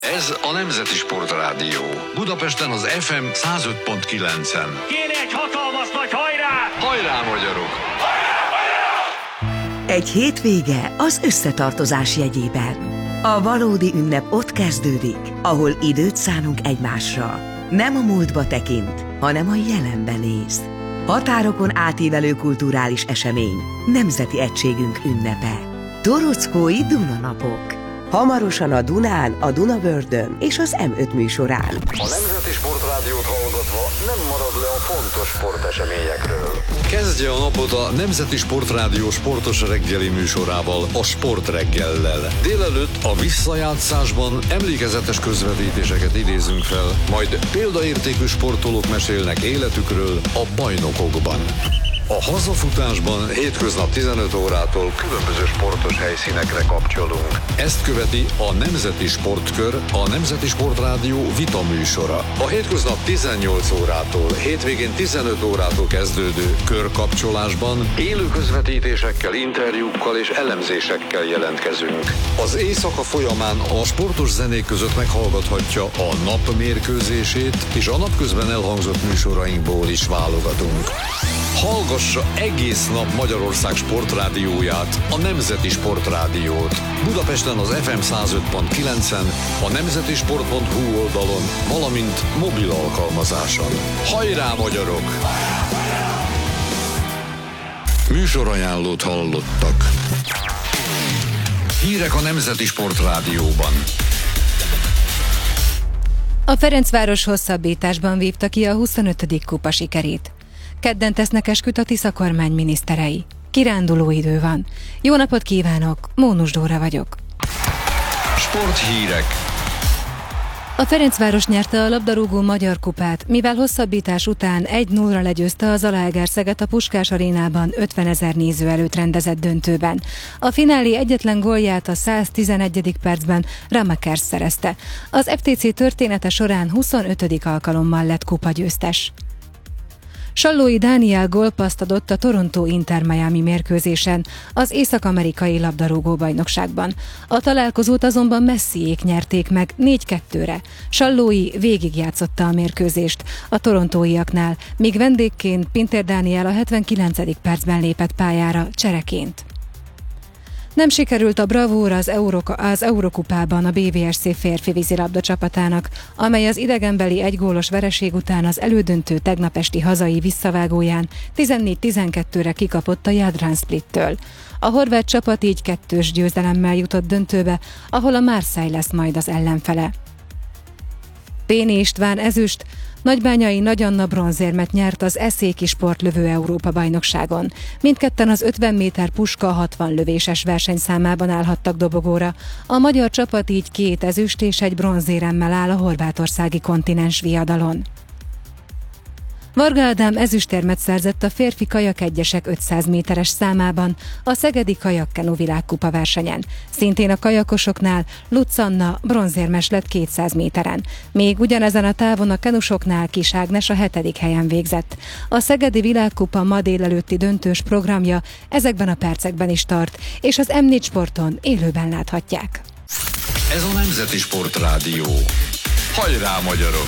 Ez a Nemzeti Sportrádió. Budapesten az FM 105.9-en. Kéne egy hatalmas nagy hajrá! Hajrá, magyarok! Egy hétvége az összetartozás jegyében. A valódi ünnep ott kezdődik, ahol időt szánunk egymásra. Nem a múltba tekint, hanem a jelenbe néz. Határokon átívelő kulturális esemény, nemzeti egységünk ünnepe. Torockói Dunanapok. Hamarosan a Dunán, a Dunavördön és az M5 műsorán. A Nemzeti Sportrádiót hallgatva nem marad le a fontos sporteseményekről. Kezdje a napot a Nemzeti Sportrádió sportos reggeli műsorával, a Sportreggellel. Délelőtt a visszajátszásban emlékezetes közvetítéseket idézünk fel, majd példaértékű sportolók mesélnek életükről a bajnokokban. A hazafutásban hétköznap 15 órától különböző sportos helyszínekre kapcsolunk. Ezt követi a Nemzeti Sportkör, a Nemzeti Sportrádió vita műsora. A hétköznap 18 órától, hétvégén 15 órától kezdődő körkapcsolásban élő közvetítésekkel, interjúkkal és elemzésekkel jelentkezünk. Az éjszaka folyamán a sportos zenék között meghallgathatja a nap mérkőzését, és a napközben elhangzott műsorainkból is válogatunk. Hallgassa egész nap Magyarország sportrádióját, a Nemzeti Sportrádiót. Budapesten az FM 105.9-en, a nemzetisport.hu oldalon, valamint mobil alkalmazáson. Hajrá, magyarok! Műsorajánlót hallottak. Hírek a Nemzeti Sportrádióban. A Ferencváros hosszabbításban vívta ki a 25. kupa sikerét. Kedden tesznek esküt a Tisza kormány miniszterei. Kiránduló idő van. Jó napot kívánok, Mónus Dóra vagyok. Sporthírek. A Ferencváros nyerte a labdarúgó magyar kupát, mivel hosszabbítás után 1-0-ra legyőzte a Zalaegerszeget a Puskás arénában 50 000 néző előtt rendezett döntőben. A finálé egyetlen gólját a 111. percben Ramakers szerezte. Az FTC története során 25. alkalommal lett kupagyőztes. Sallói Dániel gólpasszt adott a Toronto Inter Miami mérkőzésen, az észak-amerikai labdarúgó-bajnokságban. A találkozót azonban Messiék nyerték meg 4-2-re. Sallói végigjátszotta a mérkőzést a torontóiaknál, míg vendégként Pinter Dániel a 79. percben lépett pályára csereként. Nem sikerült a bravúr az Eurokupában a BVSC férfi vízilabda csapatának, amely az idegenbeli egygólos vereség után az elődöntő tegnap esti hazai visszavágóján 14-12-re kikapott a Jadran Splittől. A horvát csapat így 2-2 győzelemmel jutott döntőbe, ahol a Marseille lesz majd az ellenfele. Péni István ezüst, Nagybányai Nagy Anna bronzérmet nyert az eszéki sportlövő Európa-bajnokságon. Mindketten az 50 méter puska 60 lövéses versenyszámában állhattak dobogóra. A magyar csapat így 2 ezüst és 1 bronzéremmel áll a horvátországi kontinens viadalon. Varga Ádám ezüstérmet szerzett a férfi kajak egyesek 500 méteres számában a Szegedi Kajakkenu világkupa versenyen. Szintén a kajakosoknál Lutz Anna bronzérmes lett 200 méteren. Még ugyanezen a távon a kenusoknál Kis Ágnes a 7. helyen végzett. A Szegedi világkupa ma délelőtti döntős programja ezekben a percekben is tart, és az M4 Sporton élőben láthatják. Ez a Nemzeti Sportrádió. Hajrá, magyarok!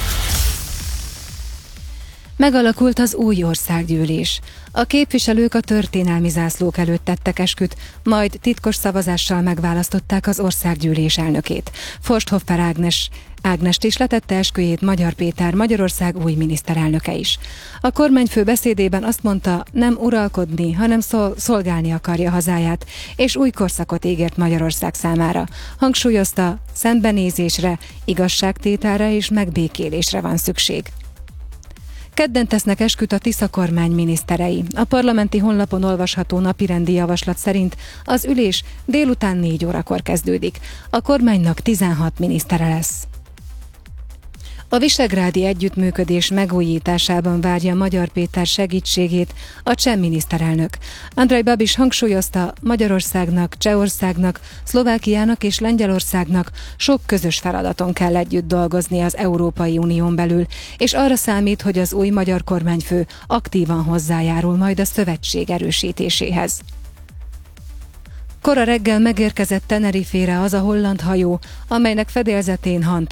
Megalakult az új országgyűlés. A képviselők a történelmi zászlók előtt tettek esküt, majd titkos szavazással megválasztották az országgyűlés elnökét. Forsthoffer Ágnest is letette esküjét Magyar Péter, Magyarország új miniszterelnöke is. A kormányfő beszédében azt mondta, nem uralkodni, hanem szolgálni akarja hazáját, és új korszakot ígért Magyarország számára. Hangsúlyozta, szembenézésre, igazságtételre és megbékélésre van szükség. Kedden tesznek esküt a Tisza kormány miniszterei. A parlamenti honlapon olvasható napirendi javaslat szerint az ülés délután 4 órakor kezdődik. A kormánynak 16 minisztere lesz. A visegrádi együttműködés megújításában várja Magyar Péter segítségét a cseh miniszterelnök. Andrej Babiš hangsúlyozta, Magyarországnak, Csehországnak, Szlovákiának és Lengyelországnak sok közös feladaton kell együtt dolgozni az Európai Unión belül, és arra számít, hogy az új magyar kormányfő aktívan hozzájárul majd a szövetség erősítéséhez. Kora reggel megérkezett Tenerifére az a holland hajó, amelynek fedélzetén Han